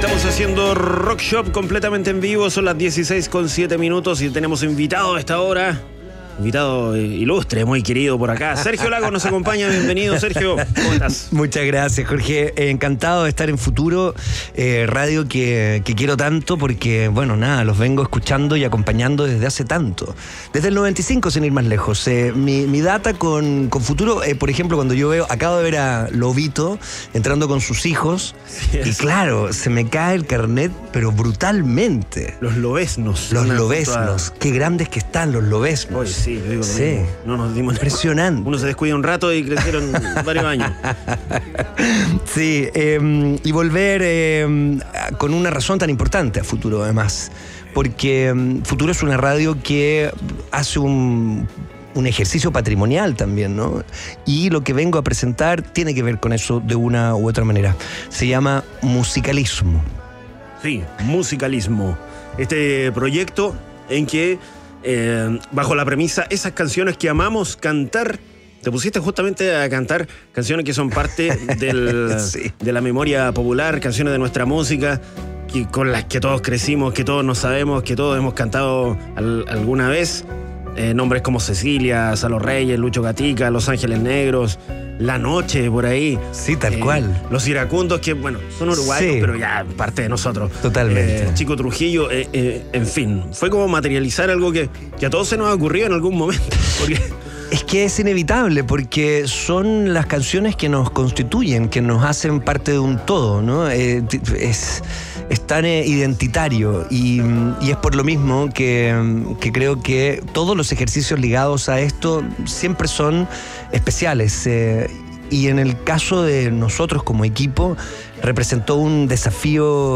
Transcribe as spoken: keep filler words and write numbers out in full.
Estamos haciendo Rock Shop completamente en vivo. Son las dieciséis con siete minutos y tenemos invitado a esta hora. Invitado ilustre, muy querido por acá. Sergio Lago nos acompaña. Bienvenido, Sergio. ¿Cómo estás? Muchas gracias, Jorge. Encantado de estar en Futuro, eh, radio que, que quiero tanto porque, bueno, nada, los vengo escuchando y acompañando desde hace tanto. Desde el noventa y cinco, sin ir más lejos. Eh, mi, mi data con, con Futuro, eh, por ejemplo, cuando yo veo, acabo de ver a Lobito entrando con sus hijos, sí, y claro, se me cae el carnet, pero brutalmente. Los lobesnos. Los lobesnos. A... Qué grandes que están los lobesnos. Oye, sí. Sí, digo, sí. No nos dimos. Impresionante. Uno se descuida un rato y crecieron varios años. Sí, eh, y volver eh, con una razón tan importante a Futuro, además. Porque eh, Futuro es una radio que hace un, un ejercicio patrimonial también, ¿no? Y lo que vengo a presentar tiene que ver con eso de una u otra manera. Se llama Musicalismo. Sí, Musicalismo. Este proyecto en que Eh, bajo la premisa, esas canciones que amamos cantar, te pusiste justamente a cantar canciones que son parte del, sí. de la memoria popular, canciones de nuestra música, que, con las que todos crecimos, que todos nos sabemos, que todos hemos cantado al, alguna vez. Eh, nombres como Cecilia, Salo Reyes, Lucho Gatica, Los Ángeles Negros, La Noche, por ahí. Sí, tal eh, cual. Los Iracundos, que bueno, son uruguayos, sí, pero ya parte de nosotros. Totalmente. Eh, Chico Trujillo, eh, eh, en fin. Fue como materializar algo que, que a todos se nos ha ocurrido en algún momento. Porque... Es que es inevitable, porque son las canciones que nos constituyen, que nos hacen parte de un todo, ¿no? Eh, es, es tan identitario y, y es por lo mismo que, que creo que todos los ejercicios ligados a esto siempre son especiales. Eh, y en el caso de nosotros como equipo, representó un desafío